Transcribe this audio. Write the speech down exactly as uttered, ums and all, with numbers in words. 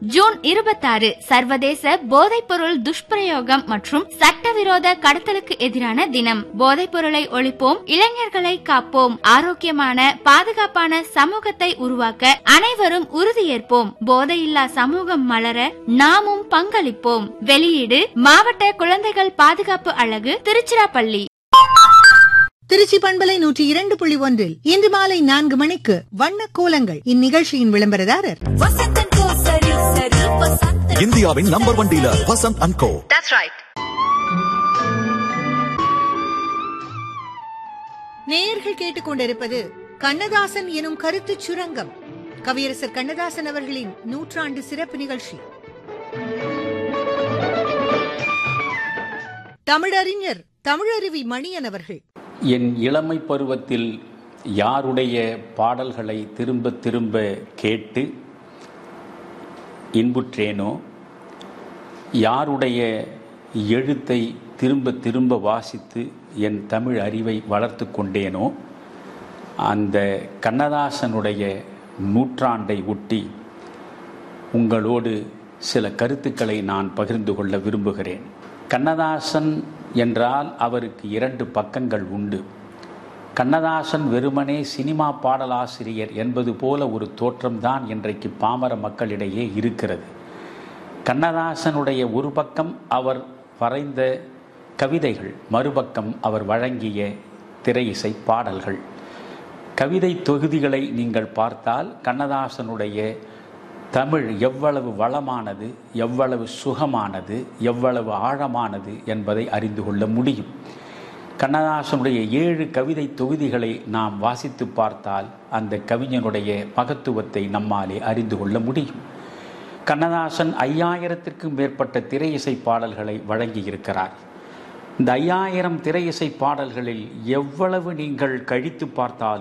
June இருபத்தாறு சர்வதேச போதைப்பொருள் துஷ்பிரயோகம் மற்றும் சட்டவிரோத கடத்தலுக்கு எதிரான தினம். போதைப் பொருளை ஒழிப்போம், இளைஞர்களை காப்போம், ஆரோக்கியமான பாதுகாப்பான சமூகத்தை உருவாக்க அனைவரும் உறுதியேற்போம். போதையில்லா சமூகம் மலர நாமும் பங்களிப்போம். வெளியீடு மாவட்ட குழந்தைகள் பாதுகாப்பு அலகு, திருச்சிராப்பள்ளி. திருச்சி பண்பலை நூற்றி இரண்டு புள்ளி ஒன்றில் இன்று மாலை நான்கு மணிக்கு வண்ண கோலங்கள். இந்நிகழ்ச்சியின் விளம்பரதாரர் இந்தியாவின் number one dealer Vasanth and கோ. நேயர்கள் கேட்டுக்கொண்டிருப்பது கண்ணதாசன் எனும் கருத்து சுரங்கம். கவியரசர் கண்ணதாசன் அவர்களின் நூற்றாண்டு சிறப்பு நிகழ்ச்சி. தமிழறிஞர் தமிழருவி மணியன் அவர்கள். என் இளமை பருவத்தில் யாருடைய பாடல்களை திரும்ப திரும்ப கேட்டு இன்புற்றேனோ, யாருடைய எழுத்தை திரும்ப திரும்ப வாசித்து என் தமிழ் அறிவை வளர்த்து கொண்டேனோ, அந்த கண்ணதாசனுடைய நூற்றாண்டை ஒட்டி உங்களோடு சில கருத்துக்களை நான் பகிர்ந்து கொள்ள விரும்புகிறேன். கண்ணதாசன் என்றால் அவருக்கு இரண்டு பக்கங்கள் உண்டு. கண்ணதாசன் வெறுமனே சினிமா பாடலாசிரியர் என்பது போல ஒரு தோற்றம்தான் இன்றைக்கு பாமர மக்களிடையே இருக்கிறது. கண்ணதாசனுடைய ஒரு பக்கம் அவர் வரைந்த கவிதைகள், மறுபக்கம் அவர் வழங்கிய திரை இசை பாடல்கள். கவிதை தொகுதிகளை நீங்கள் பார்த்தால் கண்ணதாசனுடைய தமிழ் எவ்வளவு வளமானது, எவ்வளவு சுகமானது, எவ்வளவு ஆழமானது என்பதை அறிந்து கொள்ள முடியும். கண்ணதாசனுடைய ஏழு கவிதை தொகுதிகளை நாம் வாசித்து பார்த்தால் அந்த கவிஞனுடைய மகத்துவத்தை நம்மாலே அறிந்து கொள்ள முடியும். கண்ணதாசன் ஐயாயிரத்திற்கும் மேற்பட்ட திரை இசை பாடல்களை வழங்கியிருக்கிறார். இந்த ஐயாயிரம் திரை இசை பாடல்களில் எவ்வளவு நீங்கள் கழித்து பார்த்தால்